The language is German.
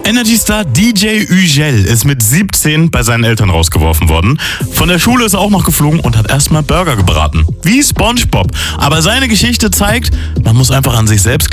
Energy-Star DJ Ugel ist mit 17 bei seinen Eltern rausgeworfen worden. Von der Schule ist er auch noch geflogen und hat erstmal Burger gebraten. Wie SpongeBob. Aber seine Geschichte zeigt, man muss einfach an sich selbst